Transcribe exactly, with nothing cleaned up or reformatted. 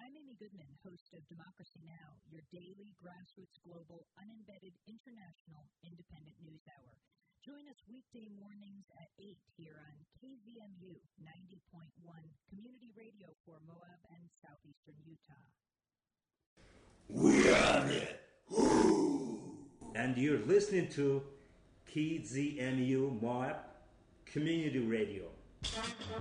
I'm Amy Goodman, host of Democracy Now!, your daily grassroots global, unembedded, international, independent news hour. Join us weekday mornings at eight here on K Z M U ninety point one, community radio for Moab and southeastern Utah. We are it! And you're listening to K Z M U Moab Community Radio.